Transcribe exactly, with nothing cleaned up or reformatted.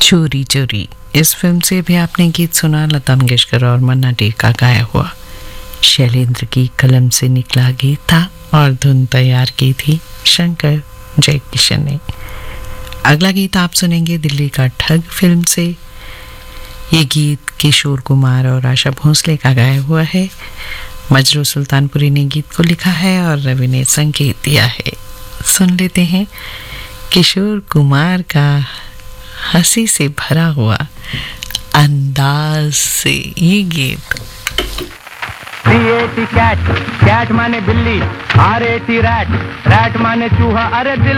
चोरी चोरी, इस फिल्म से भी आपने गीत सुना, लता मंगेशकर और मन्ना डे का गाया हुआ। शैलेंद्र की कलम से निकला गीत था और धुन तैयार की थी शंकर जयकिशन ने। अगला गीत आप सुनेंगे दिल्ली का ठग फिल्म से। ये गीत किशोर कुमार और आशा भोसले का गाया हुआ है। मजरू सुल्तानपुरी ने गीत को लिखा है और रवि ने संगीत दिया है। सुन लेते हैं किशोर कुमार का हंसी से भरा हुआ अंदाज से ये गीत। सी-ए-टी कैट, कैट माने बिल्ली, आर-ए-टी रैट, रैट माने चूहा, अरे दिल